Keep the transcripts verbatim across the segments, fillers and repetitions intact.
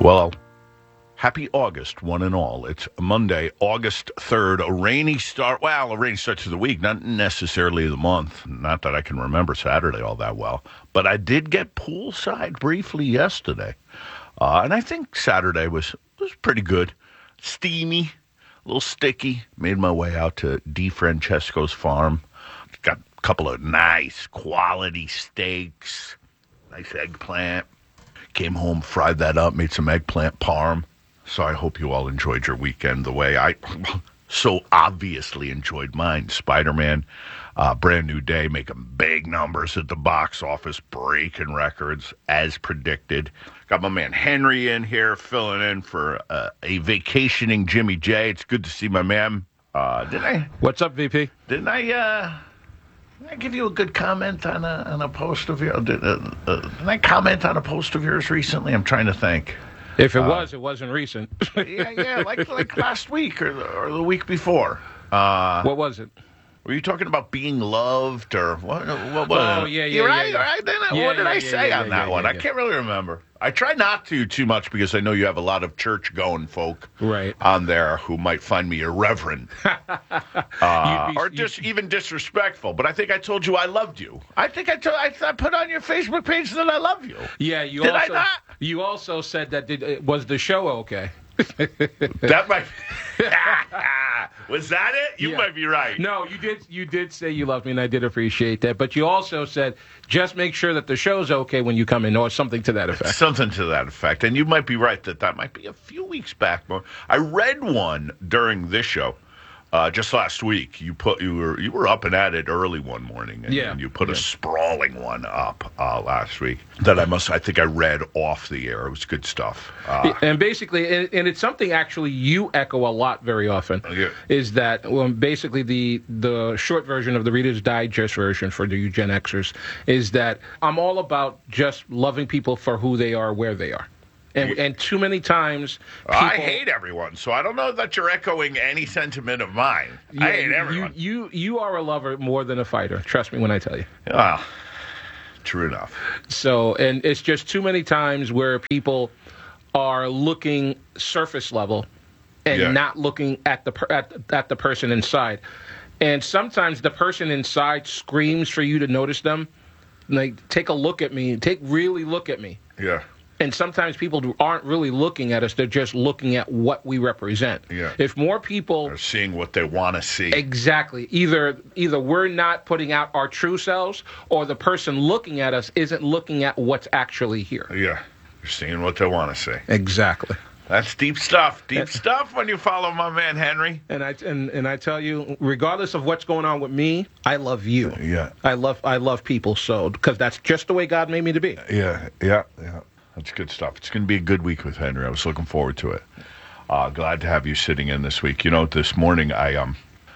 Well, happy August, one and all. It's Monday, August third, a rainy start. Well, a rainy start to the week, not necessarily the month. Not that I can remember Saturday all that well. But I did get poolside briefly yesterday. Uh, and I think Saturday was, was pretty good. Steamy, a little sticky. Made my way out to DeFrancesco's farm. Got a couple of nice quality steaks, nice eggplant. Came home, fried that up, made some eggplant parm. So I hope you all enjoyed your weekend the way I so obviously enjoyed mine. Spider-Man, uh, brand new day, making big numbers at the box office, breaking records as predicted. Got my man Henry in here filling in for uh, a vacationing Jimmy J. It's good to see my man. Uh, didn't I? What's up, V P? Didn't I? Uh, Did I give you a good comment on a on a post of yours? Did, uh, uh, did I comment on a post of yours recently? I'm trying to think. If it uh, was, it wasn't recent. yeah, yeah, like like last week or the, or the week before. Uh, what was it? Were you talking about being loved or what? what, what oh, yeah, yeah, You're yeah, right, yeah. right? Then, yeah, what did yeah, I yeah, say yeah, on yeah, that yeah, one? yeah, I can't really remember. I try not to too much because I know you have a lot of church-going folk right. on there who might find me irreverent uh, be, or just even disrespectful. But I think I told you I loved you. I think I, told, I, I put on your Facebook page that I love you. Yeah, you did also, I not? You also said that did, was the show okay? That might was that it? You yeah. might be right. No, you did. You did say you loved me, and I did appreciate that. But you also said just make sure that the show's okay when you come in, or something to that effect. Something to that effect, and you might be right that that might be a few weeks back. I read one during this show. Uh, just last week, you put you were you were up and at it early one morning, and, yeah. and you put yeah. a sprawling one up uh, last week that I must I think I read off the air. It was good stuff. Uh, and basically, and, and it's something actually you echo a lot very often. Yeah. Is that well, basically the the short version of the Reader's Digest version for the you Gen Xers is that I'm all about just loving people for who they are, where they are. And, and too many times, people, I hate everyone, so I don't know that you're echoing any sentiment of mine. Yeah, I hate everyone. You, you you are a lover more than a fighter. Trust me when I tell you. Well, true enough. So, and it's just too many times where people are looking surface level and yeah. not looking at the per, at, at the person inside. And sometimes the person inside screams for you to notice them. Like, take a look at me. Take really look at me. Yeah. And sometimes people aren't really looking at us. They're just looking at what we represent. Yeah. If more people are seeing what they want to see. Exactly. Either either we're not putting out our true selves, or the person looking at us isn't looking at what's actually here. Yeah. They're seeing what they want to see. Exactly. That's deep stuff. Deep stuff when you follow my man Henry. And I and, and I tell you, regardless of what's going on with me, I love you. Yeah. I love I love people so because that's just the way God made me to be. Yeah. Yeah. Yeah. That's good stuff. It's going to be a good week with Henry. I was looking forward to it. Uh, glad to have you sitting in this week. You know, this morning, I um,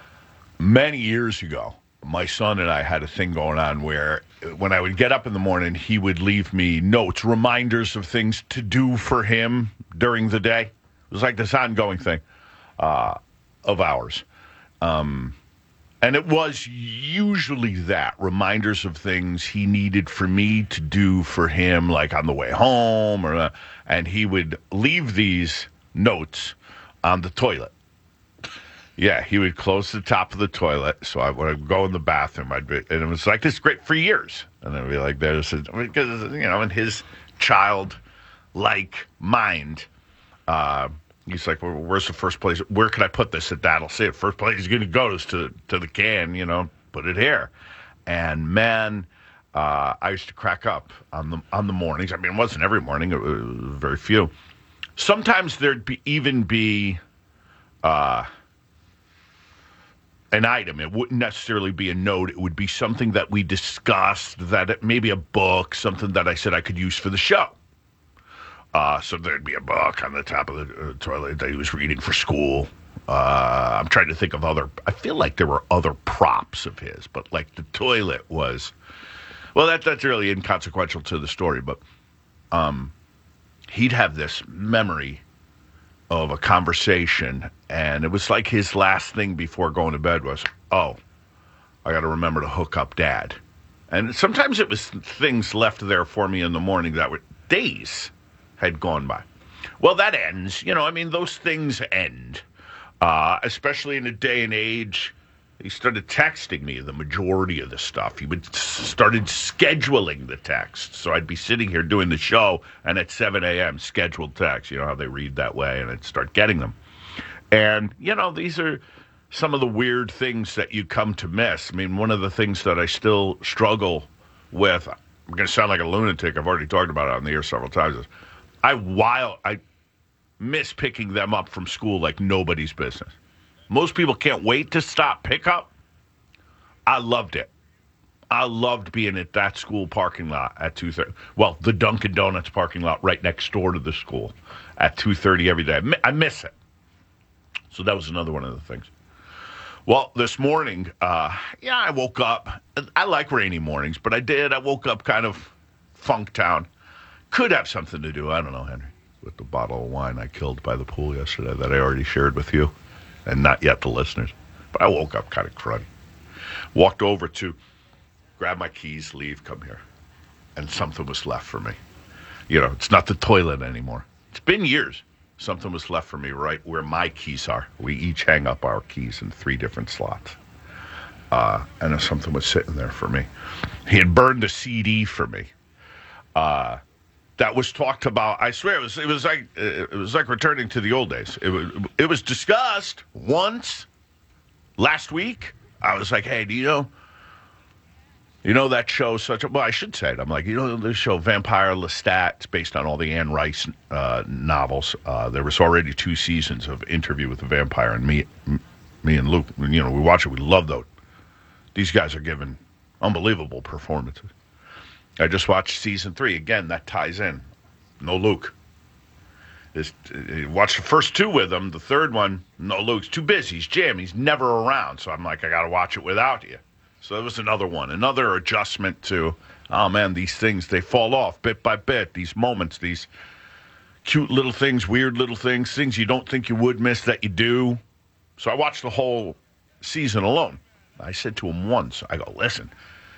many years ago, my son and I had a thing going on where when I would get up in the morning, he would leave me notes, reminders of things to do for him during the day. It was like this ongoing thing uh, of ours. Um And it was usually that, reminders of things he needed for me to do for him, like on the way home, or uh, and he would leave these notes on the toilet. Yeah, he would close the top of the toilet, so I would go in the bathroom, I'd be, and it was like this great for years. And I'd be like, there's, a, because, you know, in his childlike mind, uh, he's like, well, where's the first place? Where can I put this? At that'll say it. First place he's going to go is to to the can, you know, put it here. And man, uh, I used to crack up on the on the mornings. I mean, it wasn't every morning; it was very few. Sometimes there'd be even be uh, an item. It wouldn't necessarily be a note. It would be something that we discussed. That it, maybe a book, something that I said I could use for the show. Uh, so there'd be a book on the top of the uh, toilet that he was reading for school. Uh, I'm trying to think of other... I feel like there were other props of his, but like the toilet was... Well, that that's really inconsequential to the story, but um, he'd have this memory of a conversation, and it was like his last thing before going to bed was, oh, I got to remember to hook up Dad. And sometimes it was things left there for me in the morning that were days had gone by. Well, that ends. You know, I mean, those things end, uh, especially in a day and age. He started texting me the majority of the stuff. He would started scheduling the text. So I'd be sitting here doing the show, and at seven a.m., scheduled text. You know how they read that way, and I'd start getting them. And, you know, these are some of the weird things that you come to miss. I mean, one of the things that I still struggle with, I'm going to sound like a lunatic, I've already talked about it on the air several times, is I wild, I miss picking them up from school like nobody's business. Most people can't wait to stop pickup. I loved it. I loved being at that school parking lot at two thirty. Well, the Dunkin' Donuts parking lot right next door to the school at two thirty every day. I miss it. So that was another one of the things. Well, this morning, uh, yeah, I woke up. I like rainy mornings, but I did. I woke up kind of Funktown. Could have something to do, I don't know, Henry, with the bottle of wine I killed by the pool yesterday that I already shared with you, and not yet the listeners. But I woke up kind of cruddy. Walked over to grab my keys, leave, come here. And something was left for me. You know, it's not the toilet anymore. It's been years. Something was left for me right where my keys are. We each hang up our keys in three different slots. Uh, and something was sitting there for me. He had burned a C D for me. Uh, that was talked about. I swear it was. It was like it was like returning to the old days. It was. It was discussed once last week. I was like, "Hey, do you know? You know that show? Such a well, I should say it. I'm like, you know, this show Vampire Lestat. It's based on all the Anne Rice uh, novels. Uh, there was already two seasons of Interview with the Vampire, and me, me and Luke. You know, we watch it. We love those. These guys are giving unbelievable performances. I just watched season three. Again, that ties in. No Luke. It's, uh, watched the first two with him. The third one, no Luke's too busy. He's jammed. He's never around. So I'm like, I got to watch it without you. So that was another one. Another adjustment to, oh, man, these things, they fall off bit by bit. These moments, these cute little things, weird little things, things you don't think you would miss that you do. So I watched the whole season alone. I said to him once, I go, listen,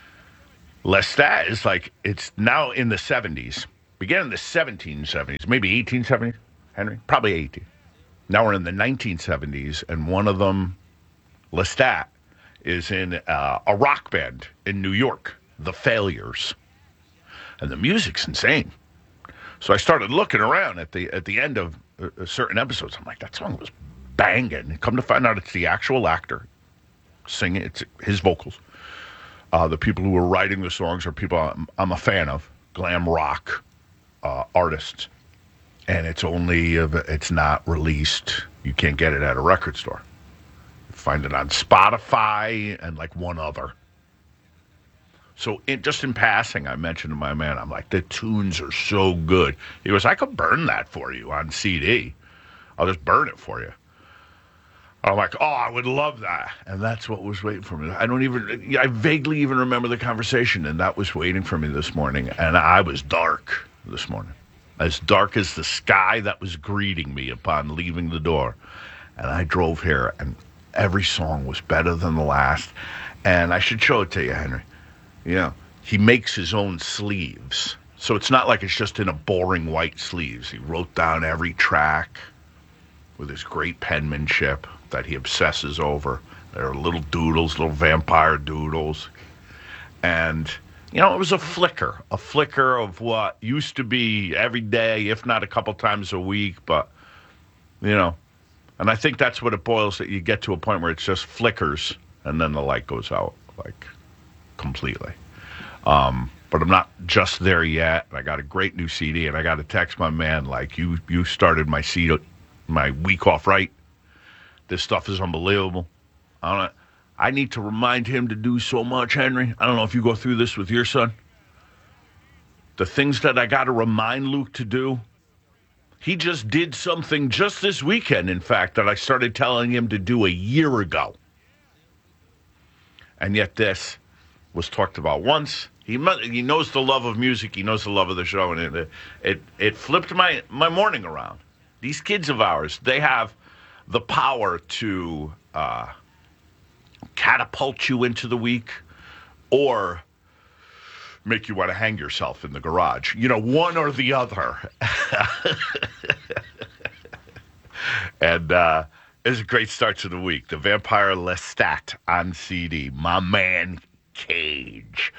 Lestat is like, it's now in the seventies. Began in the seventeen seventies, maybe eighteen seventies, Henry? Probably eighteen. Now we're in the nineteen seventies, and one of them, Lestat, is in uh, a rock band in New York, The Failures. And the music's insane. So I started looking around at the at the end of uh, certain episodes. I'm like, that song was banging. Come to find out it's the actual actor singing. It's his vocals. Uh, the people who were writing the songs are people I'm, I'm a fan of, glam rock uh, artists. And it's only, it's not released. You can't get it at a record store. You find it on Spotify and like one other. So in, just in passing, I mentioned to my man, I'm like, the tunes are so good. He goes, I could burn that for you on C D. I'll just burn it for you. I'm like, oh, I would love that. And that's what was waiting for me. I don't even, I vaguely even remember the conversation, and that was waiting for me this morning. And I was dark this morning. As dark as the sky that was greeting me upon leaving the door. And I drove here, and every song was better than the last. And I should show it to you, Henry. You know, he makes his own sleeves. So it's not like it's just in a boring white sleeves. He wrote down every track with his great penmanship that he obsesses over. There are little doodles, little vampire doodles. And, you know, it was a flicker, a flicker of what used to be every day, if not a couple times a week. But, you know, and I think that's what it boils that you get to a point where it's just flickers and then the light goes out, like, completely. Um, but I'm not just there yet. I got a great new C D, and I got to text my man, like, you, you started my C D, my week off right. This stuff is unbelievable. I don't know. I need to remind him to do so much, Henry. I don't know if you go through this with your son. The things that I got to remind Luke to do. He just did something just this weekend, in fact, that I started telling him to do a year ago. And yet this was talked about once. He he knows the love of music. He knows the love of the show. And it it, it flipped my, my morning around. These kids of ours, they have the power to uh, catapult you into the week or make you want to hang yourself in the garage. You know, one or the other. And uh, it's a great start to the week. The Vampire Lestat on C D. My man, Cage.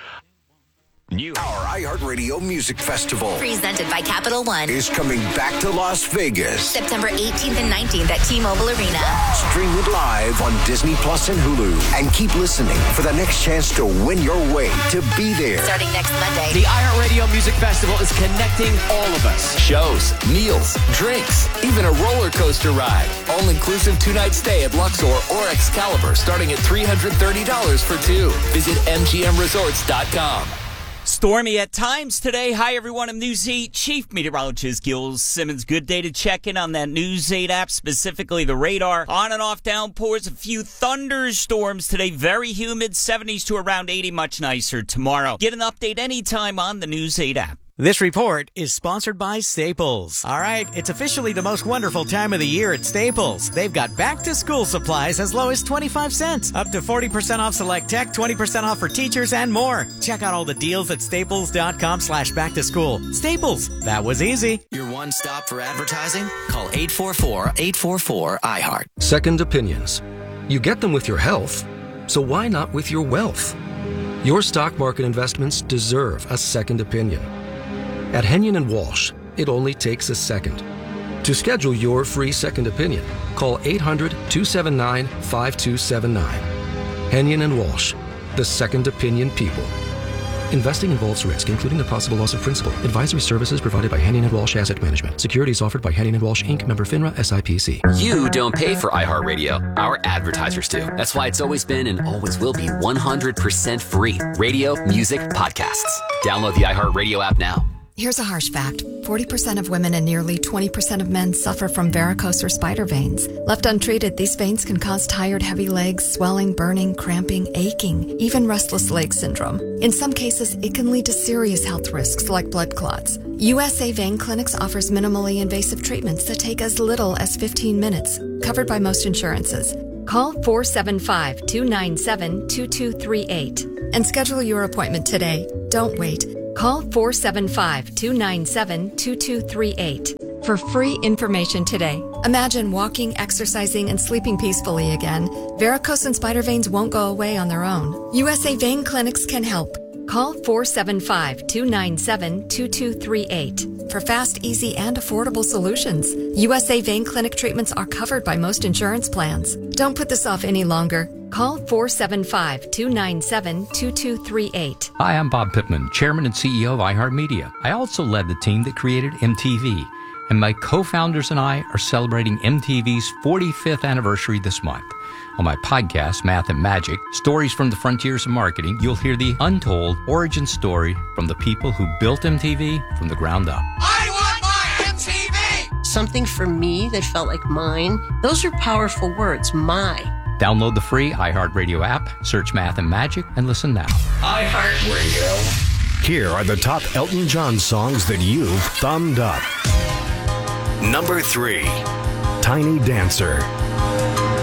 New Our iHeartRadio Music Festival, presented by Capital One, is coming back to Las Vegas. September eighteenth and nineteenth at T-Mobile Arena. Stream it live on Disney Plus and Hulu. And keep listening for the next chance to win your way to be there. Starting next Monday, the iHeartRadio Music Festival is connecting all of us. Shows, meals, drinks, even a roller coaster ride. All-inclusive two-night stay at Luxor or Excalibur, starting at three hundred thirty dollars for two. Visit M G M resorts dot com. Stormy at times today. Hi, everyone. I'm News eight Chief Meteorologist Gil Simmons. Good day to check in on that News eight app, specifically the radar. On and off downpours, a few thunderstorms today. Very humid, seventies to around eighty, much nicer tomorrow. Get an update anytime on the News eight app. This report is sponsored by Staples. All right, it's officially the most wonderful time of the year at Staples. They've got back-to-school supplies as low as twenty-five cents, up to forty percent off select tech, twenty percent off for teachers, and more. Check out all the deals at staples.com slash back-to-school. Staples, that was easy. Your one stop for advertising? Call eight four four, eight four four, I heart. Second opinions. You get them with your health, so why not with your wealth? Your stock market investments deserve a second opinion. At Henyon and Walsh, it only takes a second. To schedule your free second opinion, call eight hundred, two seven nine, five two seven nine. Henyon and Walsh, the second opinion people. Investing involves risk, including the possible loss of principal. Advisory services provided by Henyon and Walsh Asset Management. Securities offered by Henyon and Walsh, Incorporated. Member FINRA, S I P C. You don't pay for iHeartRadio. Our advertisers do. That's why it's always been and always will be one hundred percent free. Radio, music, podcasts. Download the iHeartRadio app now. Here's a harsh fact. forty percent of women and nearly twenty percent of men suffer from varicose or spider veins. Left untreated, these veins can cause tired, heavy legs, swelling, burning, cramping, aching, even restless leg syndrome. In some cases, it can lead to serious health risks like blood clots. U S A Vein Clinics offers minimally invasive treatments that take as little as fifteen minutes, covered by most insurances. Call four seven five, two nine seven, two two three eight and schedule your appointment today. Don't wait. Call four seven five, two nine seven, two two three eight for free information today. Imagine walking, exercising, and sleeping peacefully again. Varicose and spider veins won't go away on their own. U S A Vein Clinics can help. Call four seven five, two nine seven, two two three eight for fast, easy, and affordable solutions. U S A Vein Clinic treatments are covered by most insurance plans. Don't put this off any longer. Call four seven five, two nine seven, two two three eight. Hi, I'm Bob Pittman, Chairman and C E O of iHeartMedia. I also led the team that created M T V, and my co-founders and I are celebrating M T V's forty-fifth anniversary this month. On my podcast, Math and Magic, Stories from the Frontiers of Marketing, you'll hear the untold origin story from the people who built M T V from the ground up. I want my M T V! Something for me that felt like mine. Those are powerful words, my. Download the free iHeartRadio app, search Math and Magic, and listen now. iHeartRadio. Here are the top Elton John songs that you've thumbed up. Number three, Tiny Dancer.